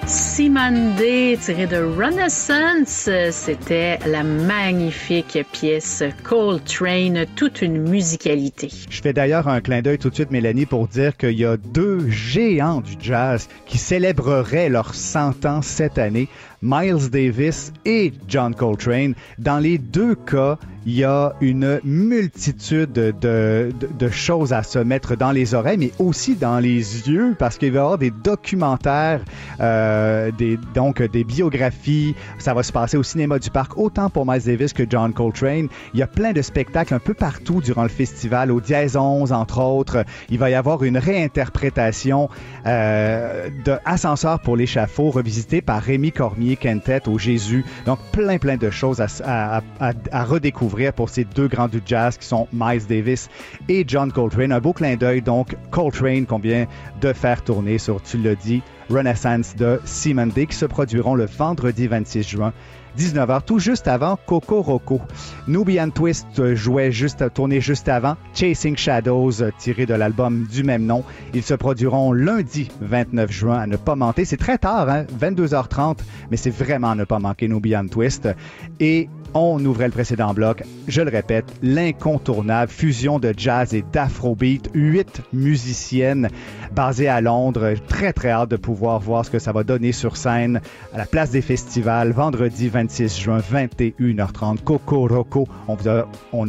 Cymande, tiré de Renaissance, c'était la magnifique pièce Coltrane, toute une musicalité. Je fais d'ailleurs un clin d'œil tout de suite, Mélanie, pour dire qu'il y a deux géants du jazz qui célébreraient leurs 100 ans cette année, Miles Davis et John Coltrane. Dans les deux cas, il y a une multitude de choses à se mettre dans les oreilles, mais aussi dans les yeux, parce qu'il va y avoir des documentaires, des biographies. Ça va se passer au Cinéma du Parc, autant pour Miles Davis que John Coltrane. Il y a plein de spectacles un peu partout durant le festival, au Dièse 11, entre autres. Il va y avoir une réinterprétation de Ascenseur pour l'échafaud, revisité par Rémi Cormier-Quintet au Jésus. Donc, plein de choses à redécouvrir pour ces deux grands du jazz qui sont Miles Davis et John Coltrane. Un beau clin d'œil, donc, Coltrane qu'on vient de faire tourner sur, tu l'as dit, Renaissance de Cymande, qui se produiront le vendredi 26 juin. 19h, tout juste avant Coco Roco. Nubian Twist tournait juste avant Chasing Shadows, tiré de l'album du même nom. Ils se produiront lundi 29 juin, à ne pas manquer. C'est très tard, 22h30, mais c'est vraiment à ne pas manquer Nubian Twist. Et on ouvrait le précédent bloc, je le répète, l'incontournable fusion de jazz et d'afrobeat, 8 musiciennes basées à Londres. Très hâte de pouvoir voir ce que ça va donner sur scène à la place des festivals, vendredi 26 juin, 21h30, Coco Roco. On